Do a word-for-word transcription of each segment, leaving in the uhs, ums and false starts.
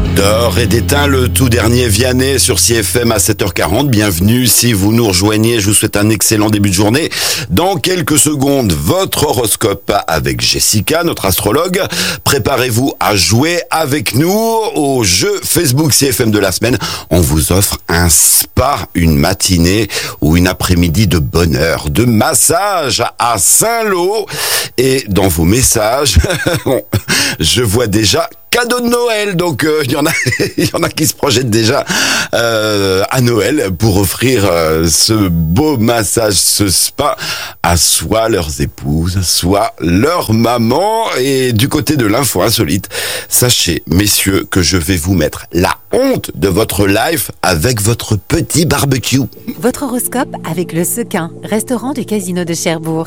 D'or et d'éteint, le tout dernier Vianney sur C F M à sept heures quarante. Bienvenue si vous nous rejoignez, je vous souhaite un excellent début de journée. Dans quelques secondes, votre horoscope avec Jessica, notre astrologue. Préparez-vous à jouer avec nous au jeu Facebook C F M de la semaine. On vous offre un spa, une matinée ou une après-midi de bonheur, de massage à Saint-Lô. Et dans vos messages, je vois déjà cadeau de Noël, donc il euh, y en a, il y en a qui se projettent déjà euh, à Noël pour offrir euh, ce beau massage, ce spa à soit leurs épouses, soit leur maman. Et du côté de l'info insolite, sachez, messieurs, que je vais vous mettre la honte de votre life avec votre petit barbecue. Votre horoscope avec le Sequin, restaurant du Casino de Cherbourg.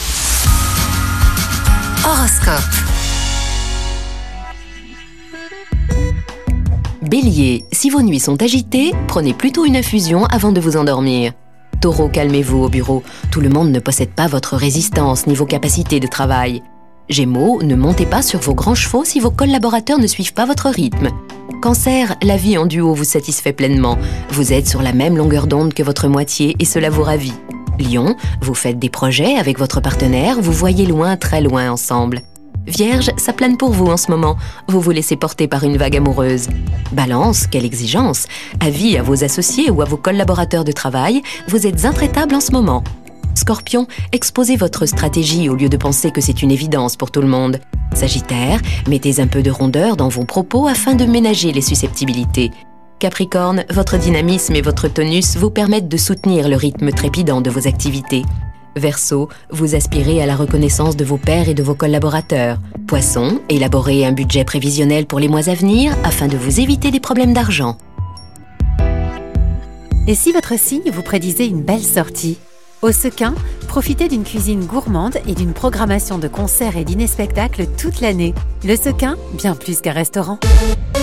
Horoscope. Bélier, si vos nuits sont agitées, prenez plutôt une infusion avant de vous endormir. Taureau, calmez-vous au bureau. Tout le monde ne possède pas votre résistance ni vos capacités de travail. Gémeaux, ne montez pas sur vos grands chevaux si vos collaborateurs ne suivent pas votre rythme. Cancer, la vie en duo vous satisfait pleinement. Vous êtes sur la même longueur d'onde que votre moitié et cela vous ravit. Lion, vous faites des projets avec votre partenaire, vous voyez loin, très loin ensemble. Vierge, ça plane pour vous en ce moment. Vous vous laissez porter par une vague amoureuse. Balance, quelle exigence. Avis à vos associés ou à vos collaborateurs de travail, vous êtes intraitable en ce moment. Scorpion, exposez votre stratégie au lieu de penser que c'est une évidence pour tout le monde. Sagittaire, mettez un peu de rondeur dans vos propos afin de ménager les susceptibilités. Capricorne, votre dynamisme et votre tonus vous permettent de soutenir le rythme trépidant de vos activités. Verseau, vous aspirez à la reconnaissance de vos pairs et de vos collaborateurs. Poisson, élaborez un budget prévisionnel pour les mois à venir afin de vous éviter des problèmes d'argent. Et si votre signe vous prédisait une belle sortie ? Au Sequin, profitez d'une cuisine gourmande et d'une programmation de concerts et dîners-spectacles toute l'année. Le Sequin, bien plus qu'un restaurant.